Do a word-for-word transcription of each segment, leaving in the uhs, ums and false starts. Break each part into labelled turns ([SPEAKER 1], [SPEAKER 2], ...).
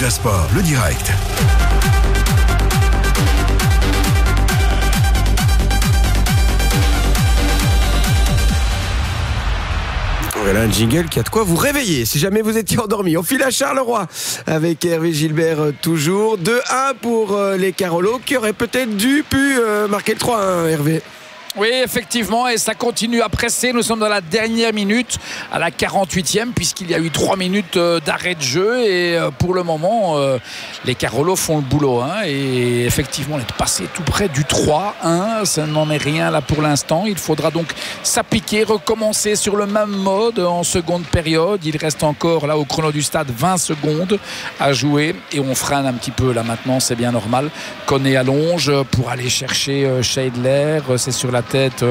[SPEAKER 1] Déjà Sport, le direct.
[SPEAKER 2] Voilà un jingle qui a de quoi vous réveiller si jamais vous étiez endormi. On file à Charleroi avec Hervé Gilbert euh, toujours. deux un pour euh, les Carolos qui auraient peut-être dû pu euh, marquer le trois un, Hervé.
[SPEAKER 3] Oui, effectivement, et ça continue à presser. Nous sommes dans la dernière minute, à la quarante-huitième, puisqu'il y a eu trois minutes d'arrêt de jeu. Et pour le moment, les Carolos font le boulot. Hein, et effectivement, on est passé tout près du trois un. Ça n'en est rien là pour l'instant. Il faudra donc s'appliquer, recommencer sur le même mode en seconde période. Il reste encore, là, au chrono du stade, vingt secondes à jouer. Et on freine un petit peu là maintenant, c'est bien normal. Koné allonge pour aller chercher Scheidler. C'est sur la tête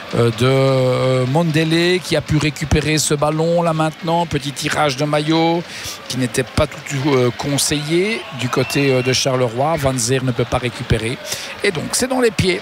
[SPEAKER 3] de Mondele qui a pu récupérer ce ballon là maintenant, petit tirage de maillot qui n'était pas tout conseillé du côté de Charleroi. Van Zer ne peut pas récupérer et donc c'est dans les pieds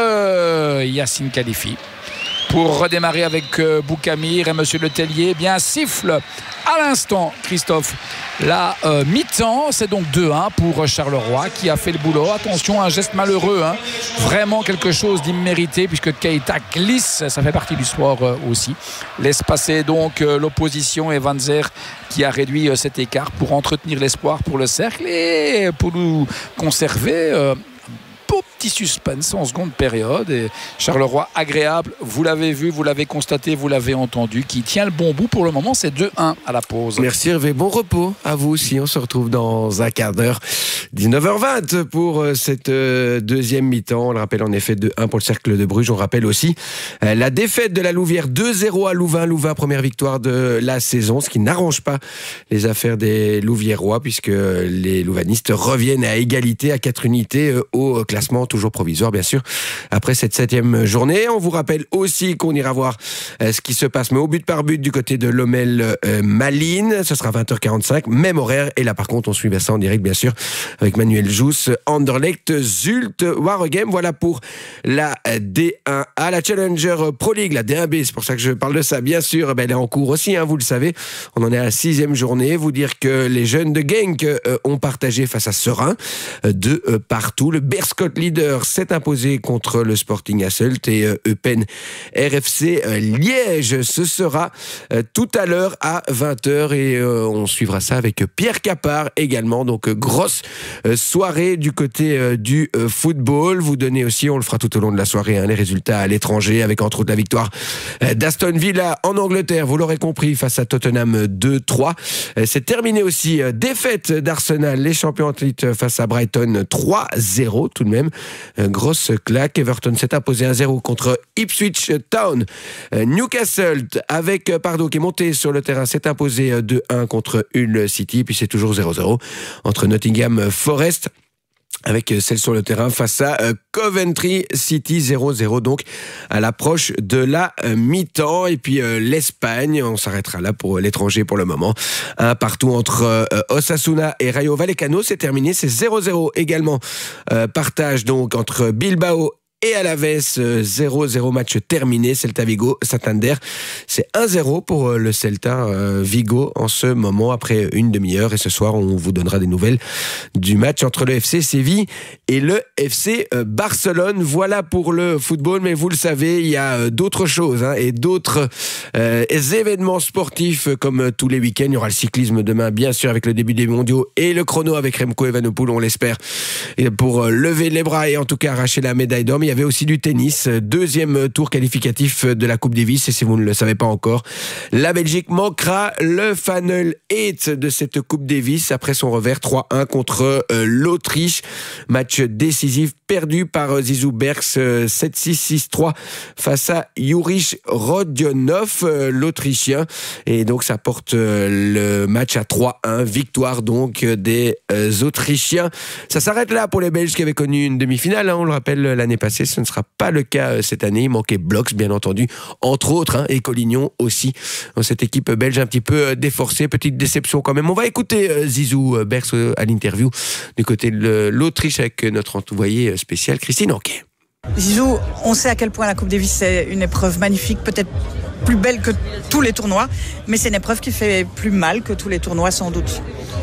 [SPEAKER 3] de Yacine Khalifi pour redémarrer avec Boukamir et Monsieur Letellier. Bien siffle à l'instant, Christophe. La euh, mi-temps, c'est donc deux un pour Charleroi qui a fait le boulot. Attention, un geste malheureux, hein. Vraiment quelque chose d'immérité puisque Keita glisse, ça fait partie du sport euh, aussi. Laisse passer donc euh, l'opposition et Van Zer qui a réduit euh, cet écart pour entretenir l'espoir pour le cercle et pour nous conserver euh, beau petit suspense en seconde période. Et Charleroi agréable, vous l'avez vu, vous l'avez constaté, vous l'avez entendu, qui tient le bon bout pour le moment. C'est deux un à la pause.
[SPEAKER 2] Merci Hervé, bon repos à vous aussi. On se retrouve dans un quart d'heure, dix-neuf heures vingt pour cette deuxième mi-temps. On le rappelle en effet deux un pour le Cercle de Bruges. On rappelle aussi la défaite de la Louvière deux zéro à Louvain. Louvain, première victoire de la saison, ce qui n'arrange pas les affaires des Louviérois puisque les Louvanistes reviennent à égalité à quatre unités au classement, toujours provisoire bien sûr, après cette septième journée. On vous rappelle aussi qu'on ira voir ce qui se passe, mais au but par but du côté de Lommel euh, Malines. Ce sera vingt heures quarante-cinq, même horaire. Et là par contre, on suit ça en direct bien sûr avec Manuel Jousse, Anderlecht, Zult, Waregem. Voilà pour la D un A. La Challenger Pro League, la D un B, c'est pour ça que je parle de ça bien sûr. Ben, elle est en cours aussi, hein, vous le savez. On en est à la sixième journée. Vous dire que les jeunes de Genk euh, ont partagé face à Serein euh, de euh, partout. Le Berscott leader s'est imposé contre le Sporting Hasselt et euh, Eupen R F C euh, Liège. Ce sera euh, tout à l'heure à vingt heures et euh, on suivra ça avec Pierre Capard également. Donc euh, grosse euh, soirée du côté euh, du euh, football. Vous donnez aussi, on le fera tout au long de la soirée, hein, les résultats à l'étranger avec entre autres la victoire euh, d'Aston Villa en Angleterre. Vous l'aurez compris, face à Tottenham deux trois. Euh, c'est terminé aussi. Euh, défaite d'Arsenal, les champions titre face à Brighton trois zéro tout de même. Euh, grosse claque. Everton s'est imposé un zéro contre Ipswich Town. Euh, Newcastle avec euh, Pardo qui est monté sur le terrain s'est imposé euh, deux un contre Hull City. Puis c'est toujours zéro zéro entre Nottingham Forest avec celle sur le terrain face à Coventry City. Zéro zéro donc à l'approche de la mi-temps. Et puis euh, l'Espagne, on s'arrêtera là pour l'étranger pour le moment. Un partout entre euh, Osasuna et Rayo Vallecano, c'est terminé, c'est zéro zéro également. Euh, partage donc entre Bilbao et Alaves, zéro zéro match terminé. Celta Vigo, Santander, c'est un zéro pour le Celta Vigo en ce moment après une demi-heure. Et ce soir, on vous donnera des nouvelles du match entre le F C Séville et le F C Barcelone. Voilà pour le football, mais vous le savez, il y a d'autres choses hein, et d'autres euh, événements sportifs comme tous les week-ends. Il y aura le cyclisme demain, bien sûr, avec le début des mondiaux et le chrono avec Remco Evenepoel, on l'espère, pour lever les bras et en tout cas arracher la médaille d'or. Il y avait aussi du tennis, deuxième tour qualificatif de la Coupe Davis. Et si vous ne le savez pas encore, la Belgique manquera le Final huit de cette Coupe Davis après son revers trois un contre euh, l'Autriche. Match décisif perdu par euh, Zizou Berks euh, sept six six trois face à Jurij Rodionov, euh, l'Autrichien. Et donc ça porte euh, le match à trois un. Victoire donc des euh, Autrichiens. Ça s'arrête là pour les Belges qui avaient connu une demi-finale, hein, on le rappelle l'année passée. Ce ne sera pas le cas cette année. Il manquait Blox, bien entendu, entre autres, hein, et Collignon aussi. Dans cette équipe belge un petit peu déforcée. Petite déception quand même. On va écouter euh, Zizou Berks euh, à l'interview du côté de l'Autriche avec notre envoyé spécial Christine Anquet.
[SPEAKER 4] Zizou, on sait à quel point la Coupe Davis c'est une épreuve magnifique, peut-être plus belle que tous les tournois, mais c'est une épreuve qui fait plus mal que tous les tournois sans doute.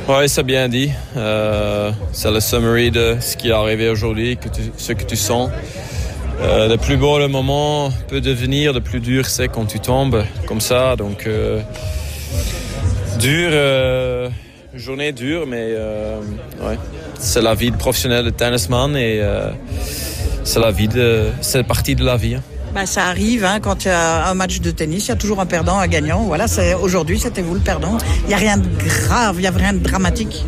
[SPEAKER 1] Oui, c'est bien dit. Euh, c'est le summary de ce qui est arrivé aujourd'hui, que tu, ce que tu sens. Euh, le plus beau le moment peut devenir, le plus dur c'est quand tu tombes comme ça. Donc, euh, dur, euh, journée dure, mais euh, ouais, c'est la vie de professionnel de tennisman et euh, c'est la vie de, c'est partie de la vie. Hein.
[SPEAKER 4] Bah, ça arrive, hein, quand il y a un match de tennis, il y a toujours un perdant, un gagnant. Voilà, c'est, aujourd'hui, c'était vous le perdant. Il n'y a rien de grave, il n'y a rien de dramatique.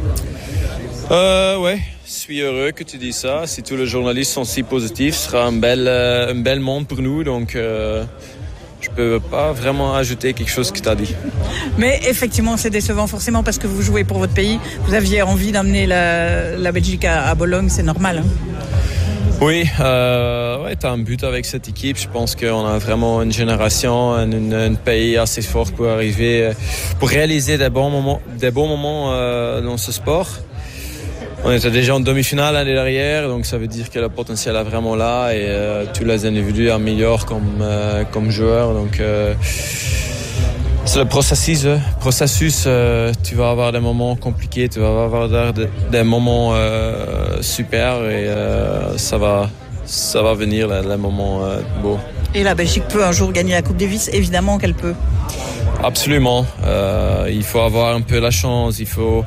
[SPEAKER 1] Euh, ouais, je suis heureux que tu dis ça. Si tous les journalistes sont si positifs, ce sera un bel, euh, un bel monde pour nous. Donc, euh, je peux pas vraiment ajouter quelque chose que tu as dit.
[SPEAKER 4] Mais effectivement, c'est décevant forcément parce que vous jouez pour votre pays. Vous aviez envie d'amener la, la Belgique à, à Bologne, c'est normal. Hein.
[SPEAKER 1] Oui, euh, ouais, tu as un but avec cette équipe. Je pense qu'on a vraiment une génération, un, un pays assez fort pour arriver, pour réaliser des bons moments, des bons moments euh, dans ce sport. On était déjà en demi-finale l'année dernière, donc ça veut dire que le potentiel est vraiment là et euh, tous les individus améliorent comme, euh, comme joueurs. Donc, euh, c'est le processus. Euh, processus euh, tu vas avoir des moments compliqués, tu vas avoir des, des moments euh, super et euh, ça, va, ça va venir les, les moments euh, beaux.
[SPEAKER 4] Et la Belgique peut un jour gagner la Coupe Davis, évidemment qu'elle peut.
[SPEAKER 1] Absolument. Euh, il faut avoir un peu la chance, il faut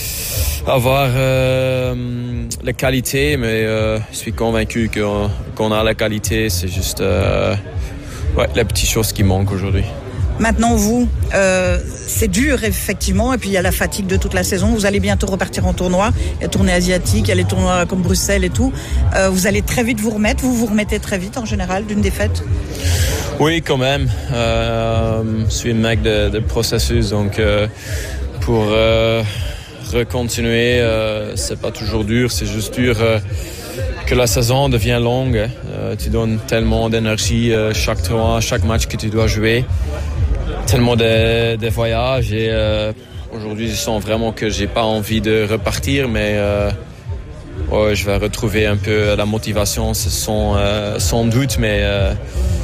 [SPEAKER 1] avoir euh, la qualité, mais euh, je suis convaincu qu'on, qu'on a la qualité. C'est juste euh, ouais, les petites choses qui manquent aujourd'hui.
[SPEAKER 4] Maintenant, vous, euh, c'est dur, effectivement, et puis il y a la fatigue de toute la saison. Vous allez bientôt repartir en tournoi. Il y a tournée asiatique, il y a les tournois comme Bruxelles et tout. Euh, vous allez très vite vous remettre. Vous vous remettez très vite, en général, d'une défaite?
[SPEAKER 1] Oui, quand même. Euh, je suis un mec de, de processus, donc euh, pour euh, recontinuer, euh, c'est pas toujours dur. C'est juste dur euh, que la saison devient longue. Euh, tu donnes tellement d'énergie euh, chaque tournoi, chaque match que tu dois jouer. Tellement de, de voyages et euh, aujourd'hui je sens vraiment que j'ai pas envie de repartir, mais euh, ouais, je vais retrouver un peu la motivation, c'est sans, euh, sans doute, mais euh,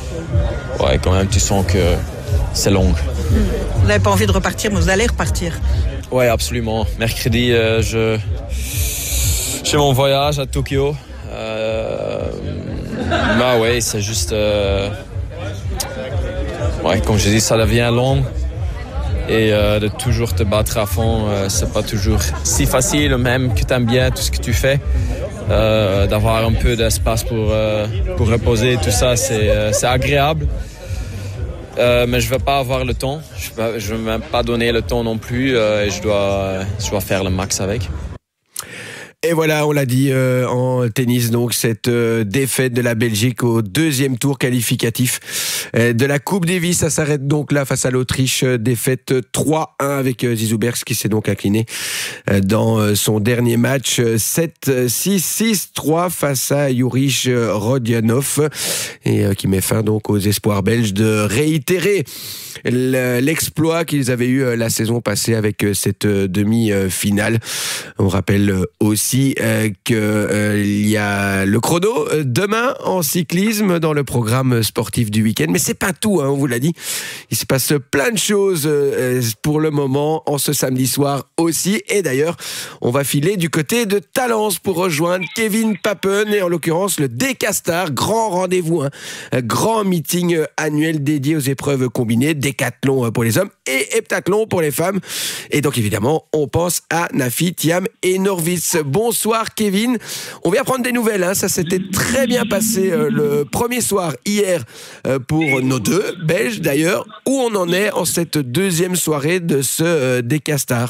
[SPEAKER 1] ouais, quand même tu sens que c'est long.
[SPEAKER 4] Vous n'avez pas envie de repartir, mais vous allez repartir?
[SPEAKER 1] Ouais, absolument. Mercredi, euh, je j'ai mon voyage à Tokyo. Euh, bah ouais, c'est juste. Euh, Ouais, comme je dis, ça devient long et euh, de toujours te battre à fond, euh, c'est pas toujours si facile, même que tu aimes bien tout ce que tu fais. Euh, d'avoir un peu d'espace pour, euh, pour reposer, tout ça, c'est, euh, c'est agréable. Euh, mais je ne vais pas avoir le temps, je ne vais, je vais même pas donner le temps non plus euh, et je dois, je dois faire le max avec.
[SPEAKER 2] Et voilà, on l'a dit euh, en tennis, donc cette euh, défaite de la Belgique au deuxième tour qualificatif euh, de la Coupe Davis. Ça s'arrête donc là face à l'Autriche, euh, défaite trois un avec euh, Zizou Bergs qui s'est donc incliné euh, dans euh, son dernier match euh, sept six six trois face à Jurij euh, Rodionov et euh, qui met fin donc aux espoirs belges de réitérer l'exploit qu'ils avaient eu la saison passée avec cette demi-finale. On rappelle aussi qu'il euh, y a le chrono demain en cyclisme dans le programme sportif du week-end. Mais c'est pas tout, hein, on vous l'a dit. Il se passe plein de choses pour le moment en ce samedi soir aussi. Et d'ailleurs, on va filer du côté de Talence pour rejoindre Kevin Papen et en l'occurrence le Decastar. Grand rendez-vous, hein, un grand meeting annuel dédié aux épreuves combinées. Décathlon pour les hommes et heptathlon pour les femmes. Et donc évidemment, on pense à Nafi, Thiam et Norwitz. Bonsoir Kevin. On vient prendre des nouvelles. Hein. Ça s'était très bien passé euh, le premier soir hier euh, pour nos deux, Belges d'ailleurs. Où on en est en cette deuxième soirée de ce euh, Decastar?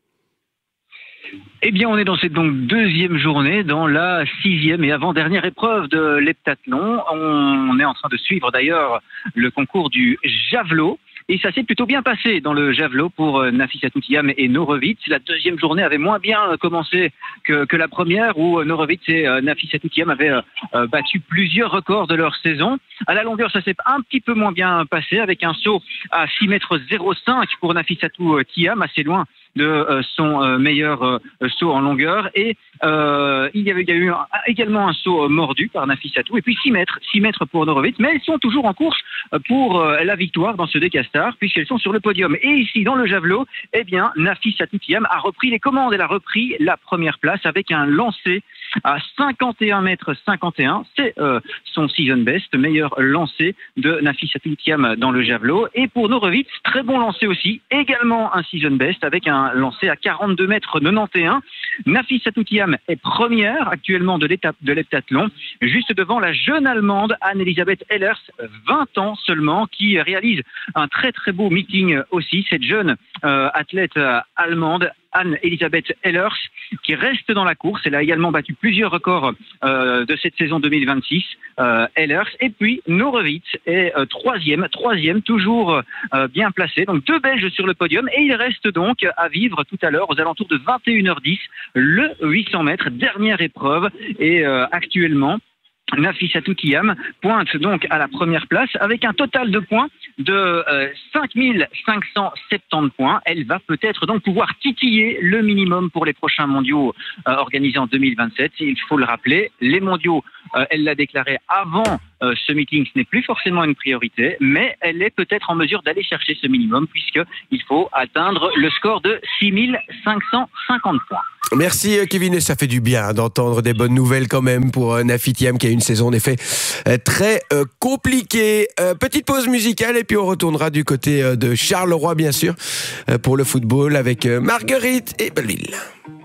[SPEAKER 5] Eh bien, on est dans cette donc deuxième journée, dans la sixième et avant-dernière épreuve de l'heptathlon. On est en train de suivre d'ailleurs le concours du javelot. Et ça s'est plutôt bien passé dans le javelot pour Nafissatou Thiam et Norwitz. La deuxième journée avait moins bien commencé que, que la première, où Norwitz et Nafissatou Thiam avaient euh, battu plusieurs records de leur saison. À la longueur, ça s'est un petit peu moins bien passé, avec un saut à six mètres zéro cinq pour Nafissatou Thiam, assez loin de euh, son euh, meilleur euh, saut en longueur. Et euh, il y avait il y a eu un, également un saut euh, mordu par Nafissatou. Et puis six mètres, six mètres pour Norovitz. Mais elles sont toujours en course pour euh, la victoire dans ce décastar, puisqu'elles sont sur le podium. Et ici, dans le javelot, eh bien, Nafissatou Thiam a repris les commandes. Elle a repris la première place avec un lancer à cinquante et un mètres cinquante et un. C'est euh, son season best, meilleur lancer de Nafissatou Thiam dans le javelot. Et pour Norovitz, très bon lancer aussi, également un season best avec un lancer à quarante-deux mètres quatre-vingt-onze. Nafissatou Thiam est première actuellement de l'étape de l'heptathlon, juste devant la jeune Allemande Anne-Elisabeth Ehlers, vingt ans seulement, qui réalise un très très beau meeting aussi. Cette jeune euh, athlète euh, allemande Anne-Elisabeth Ehlers, qui reste dans la course. Elle a également battu plusieurs records euh, de cette saison deux mille vingt-six, euh, Ehlers. Et puis, Norovitz est euh, troisième, troisième, toujours euh, bien placé. Donc, deux Belges sur le podium. Et il reste donc à vivre tout à l'heure, aux alentours de vingt et une heures dix, le huit cents mètres, dernière épreuve. Et euh, actuellement, Nafissatou Thiam pointe donc à la première place avec un total de points de euh, cinq mille cinq cent soixante-dix points. Elle va peut-être donc pouvoir titiller le minimum pour les prochains mondiaux euh, organisés en deux mille vingt-sept. Il faut le rappeler, les mondiaux, euh, elle l'a déclaré avant euh, ce meeting, ce n'est plus forcément une priorité, mais elle est peut-être en mesure d'aller chercher ce minimum puisqu'il faut atteindre le score de six mille cinq cent cinquante points.
[SPEAKER 2] Merci Kevin, et ça fait du bien d'entendre des bonnes nouvelles quand même pour euh, Nafi Thiam qui a une saison en effet euh, très euh, compliquée. Euh, petite pause musicale et puis on retournera du côté euh, de Charleroi bien sûr euh, pour le football avec euh, Marguerite et Belleville.